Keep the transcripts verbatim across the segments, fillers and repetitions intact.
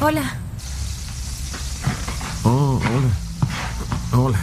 Hola. Oh, hola. Hola.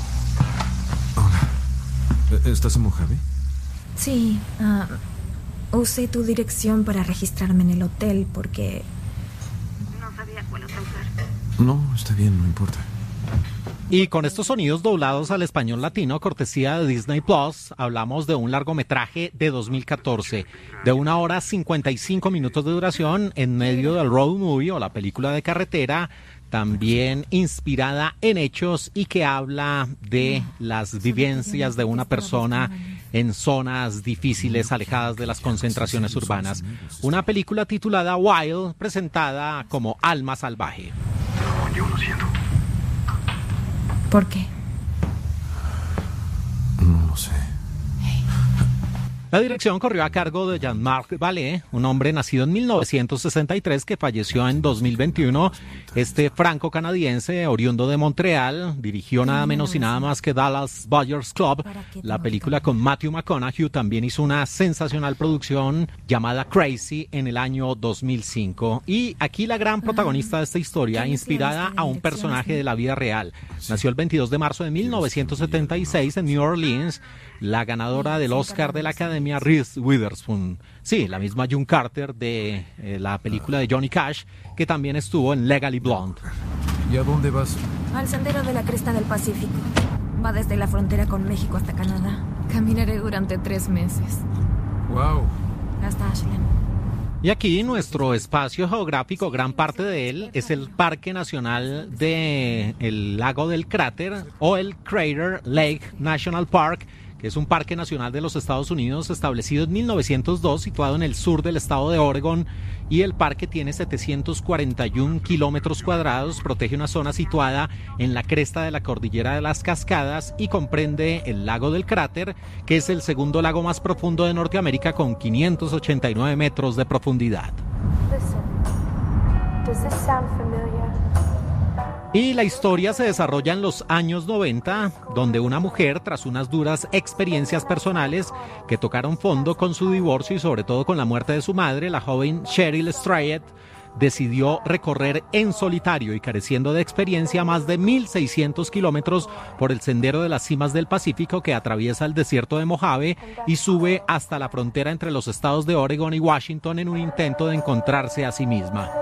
Hola. ¿Estás en Mojave? Sí, uh, usé tu dirección para registrarme en el hotel porque no sabía cuál hotel usar. No, está bien, no importa. Y con estos sonidos doblados al español latino, cortesía de Disney Plus, hablamos de un largometraje de dos mil catorce, de una hora cincuenta y cinco minutos de duración, en medio del road movie o la película de carretera, también inspirada en hechos y que habla de las vivencias de una persona en zonas difíciles, alejadas de las concentraciones urbanas. Una película titulada Wild, presentada como Alma Salvaje. No, yo lo siento. ¿Por qué? No lo sé. La dirección corrió a cargo de Jean-Marc Vallée, un hombre nacido en mil novecientos sesenta y tres que falleció en dos mil veintiuno. Este franco-canadiense, oriundo de Montreal, dirigió nada menos y nada más que Dallas Buyers Club. La película con Matthew McConaughey también hizo una sensacional producción llamada Crazy en el año dos mil cinco. Y aquí la gran protagonista de esta historia, inspirada a un personaje de la vida real. Nació el veintidós de marzo de mil novecientos setenta y seis en New Orleans. La ganadora del Oscar de la Academia, Reese Witherspoon. Sí, la misma June Carter de eh, la película de Johnny Cash, que también estuvo en Legally Blonde. ¿Y a dónde vas? Al sendero de la cresta del Pacífico. Va desde la frontera con México hasta Canadá. Caminaré durante tres meses. Wow. Hasta Ashland. Y aquí nuestro espacio geográfico, gran parte de él, es el Parque Nacional del Lago del Cráter o el Crater Lake National Park, que es un parque nacional de los Estados Unidos establecido en mil novecientos dos, situado en el sur del estado de Oregon, y el parque tiene setecientos cuarenta y uno kilómetros cuadrados, protege una zona situada en la cresta de la cordillera de las Cascadas y comprende el lago del Cráter, que es el segundo lago más profundo de Norteamérica con quinientos ochenta y nueve metros de profundidad. Listen. Does this sound familiar? Y la historia se desarrolla en los años noventa, donde una mujer, tras unas duras experiencias personales que tocaron fondo con su divorcio y sobre todo con la muerte de su madre, la joven Cheryl Strayed, decidió recorrer en solitario y careciendo de experiencia más de mil seiscientos kilómetros por el sendero de las cimas del Pacífico que atraviesa el desierto de Mojave y sube hasta la frontera entre los estados de Oregon y Washington en un intento de encontrarse a sí misma.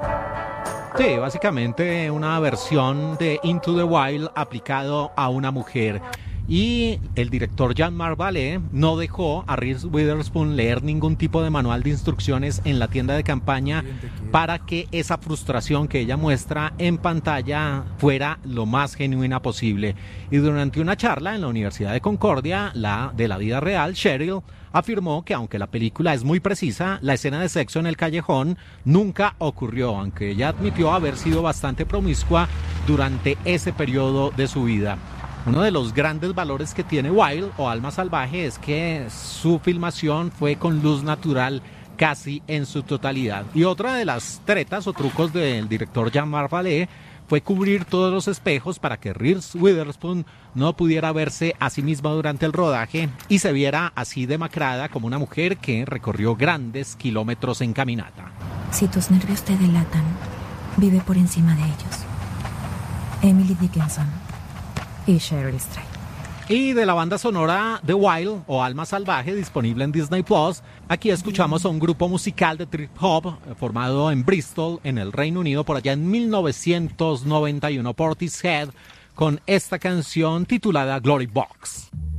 Sí, básicamente una versión de Into the Wild aplicado a una mujer. Y el director Jean-Marc Vallée no dejó a Reese Witherspoon leer ningún tipo de manual de instrucciones en la tienda de campaña para que esa frustración que ella muestra en pantalla fuera lo más genuina posible. Y durante una charla en la Universidad de Concordia, la de la vida real, Cheryl afirmó que aunque la película es muy precisa, la escena de sexo en el callejón nunca ocurrió, aunque ella admitió haber sido bastante promiscua durante ese periodo de su vida. Uno de los grandes valores que tiene Wild o Alma Salvaje es que su filmación fue con luz natural casi en su totalidad. Y otra de las tretas o trucos del director Jean-Marc Vallée fue cubrir todos los espejos para que Reese Witherspoon no pudiera verse a sí misma durante el rodaje y se viera así demacrada como una mujer que recorrió grandes kilómetros en caminata. Si tus nervios te delatan, vive por encima de ellos. Emily Dickinson y Cheryl Strayed. Y de la banda sonora The Wild o Alma Salvaje, disponible en Disney Plus, aquí escuchamos a un grupo musical de trip hop formado en Bristol, en el Reino Unido, por allá en mil novecientos noventa y uno, Portishead, con esta canción titulada Glory Box.